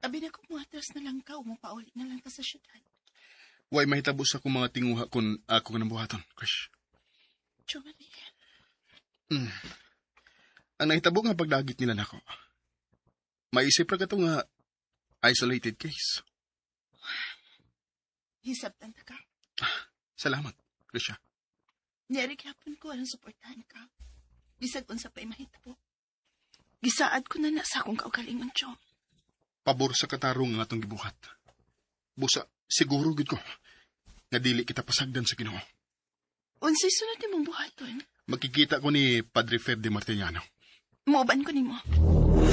Abi na kung muhatras na lang ka, umupaulit na lang ka sa syudad. Way mahitabo sa akong mga tinguha kung ako nga nabuhaton, Krish. Jomari, Ang nahitabo nga pagdagit nila nako. Maisip ra ka to nga isolated case. hisabtan ta ka. Salamat, Krisha. Niyari kapon ko, anong suportahan ka. Bisag unsa pa'y mahitabo. Gisaad ko na sa akong kaugalingon, Chom. Pabor sa katarong nga atong gibuhat. Busa, siguro gud ko nga dili kita pasagdan sa Ginoo. Unsay sunod ni mong buhaton? Magkikita ko ni Padre Ferde Martiniano. Muuban ko nimo.